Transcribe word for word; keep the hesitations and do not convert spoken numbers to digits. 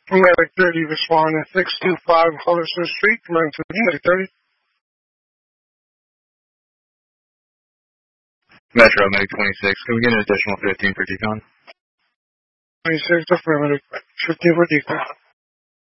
Medic thirty, respond at six two five Hollister Street, command to Medic thirty. Metro, Medic twenty-six, can we get an additional fifteen for decon? twenty-six, affirmative. fifteen for decon.